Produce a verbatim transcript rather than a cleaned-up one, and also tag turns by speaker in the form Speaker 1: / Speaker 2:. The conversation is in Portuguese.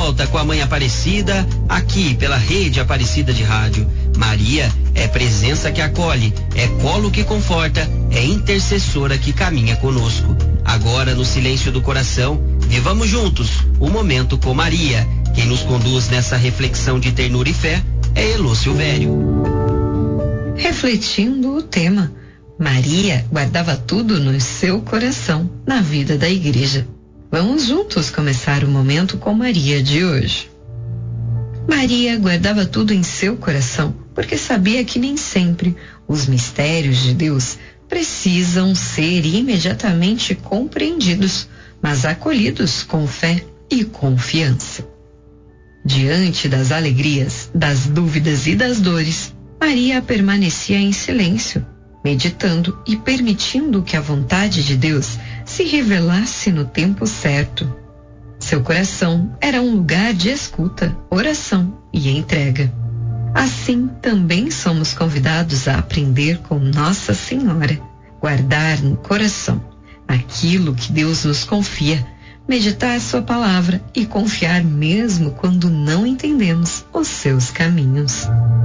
Speaker 1: volta com a Mãe Aparecida, aqui pela Rede Aparecida de Rádio. Maria é presença que acolhe, é colo que conforta, é intercessora que caminha conosco. Agora, no silêncio do coração, vivamos juntos o momento com Maria. Quem nos conduz nessa reflexão de ternura e fé é Elô Silvério.
Speaker 2: Refletindo o tema, Maria guardava tudo no seu coração, na vida da igreja. Vamos juntos começar o momento com Maria de hoje. Maria guardava tudo em seu coração, porque sabia que nem sempre os mistérios de Deus precisam ser imediatamente compreendidos, mas acolhidos com fé e confiança. Diante das alegrias, das dúvidas e das dores, Maria permanecia em silêncio, meditando e permitindo que a vontade de Deus se revelasse no tempo certo. Seu coração era um lugar de escuta, oração e entrega. Assim, também somos convidados a aprender com Nossa Senhora, guardar no coração aquilo que Deus nos confia, meditar sua palavra e confiar mesmo quando não entendemos os seus caminhos.